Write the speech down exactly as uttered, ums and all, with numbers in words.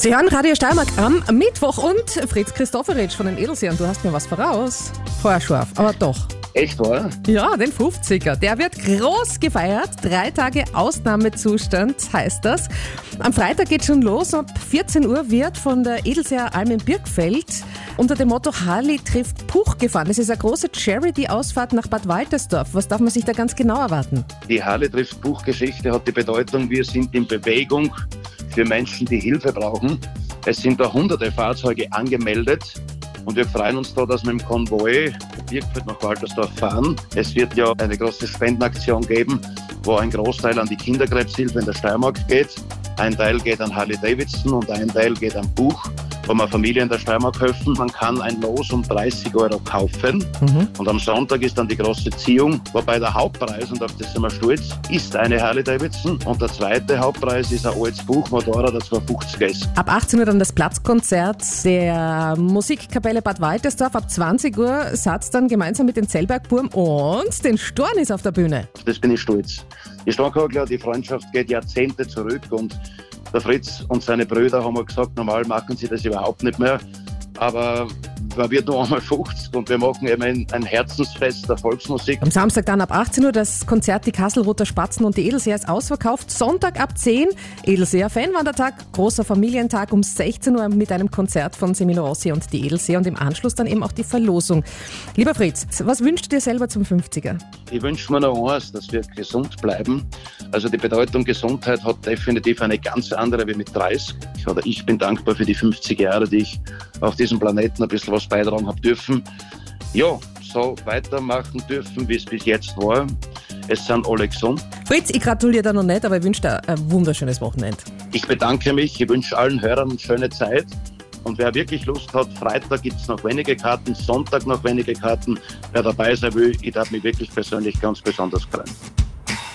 Sie hören Radio Steiermark am Mittwoch und Fritz Christofferitsch von den Edelsehern. Du hast mir was voraus. Vorher scharf, aber doch. Echt, wahr? Ja, den fünfziger. Der wird groß gefeiert. Drei Tage Ausnahmezustand heißt das. Am Freitag geht schon los. Ab vierzehn Uhr wird von der Edelseer Alm in Birkfeld unter dem Motto Harley trifft Puch gefahren. Das ist eine große Charity-Ausfahrt nach Bad Waltersdorf. Was darf man sich da ganz genau erwarten? Die Harley trifft Puch-Geschichte hat die Bedeutung, wir sind in Bewegung für Menschen, die Hilfe brauchen. Es sind da hunderte Fahrzeuge angemeldet. Und wir freuen uns da, dass wir im Konvoi Birkfeld nach Waltersdorf fahren. Es wird ja eine große Spendenaktion geben, wo ein Großteil an die Kinderkrebshilfe in der Steiermark geht. Ein Teil geht an Harley Davidson und ein Teil geht an Buch, wo man Familien der Steiermark helfen. Man kann ein Los um dreißig Euro kaufen. Mhm. Und am Sonntag ist dann die große Ziehung, wobei der Hauptpreis, und auf das sind wir stolz, ist eine Harley Davidson. Und der zweite Hauptpreis ist ein altes Buch-Motorrad, das zweihundertfünfzig ist. Ab achtzehn Uhr dann das Platzkonzert der Musikkapelle Bad Waltersdorf. Ab zwanzig Uhr Satz dann gemeinsam mit den Zellbergburm und den Stornis auf der Bühne. Das bin ich stolz. Die Storkogler, die Freundschaft geht Jahrzehnte zurück und der Fritz und seine Brüder haben gesagt, normal machen sie das überhaupt nicht mehr. Aber man wird noch einmal fünfzig und wir machen eben ein, ein Herzensfest der Volksmusik. Am Samstag dann ab achtzehn Uhr das Konzert Die Kasselruther Spatzen und die Edelseer ist ausverkauft. Sonntag ab zehn Edelseer Fanwandertag, großer Familientag um sechzehn Uhr mit einem Konzert von Semino Rossi und die Edelseer und im Anschluss dann eben auch die Verlosung. Lieber Fritz, was wünschst du dir selber zum fünfziger? Ich wünsche mir noch eins, dass wir gesund bleiben. Also die Bedeutung Gesundheit hat definitiv eine ganz andere wie mit dreißig. Oder ich bin dankbar für die fünfzig Jahre, die ich auf diesem Planeten ein bisschen was beitragen habe dürfen. Ja, so weitermachen dürfen, wie es bis jetzt war. Es sind alle gesund. Fritz, ich gratuliere dir noch nicht, aber ich wünsche dir ein wunderschönes Wochenende. Ich bedanke mich, ich wünsche allen Hörern eine schöne Zeit. Und wer wirklich Lust hat, Freitag gibt es noch wenige Karten, Sonntag noch wenige Karten. Wer dabei sein will, ich darf mich wirklich persönlich ganz besonders freuen.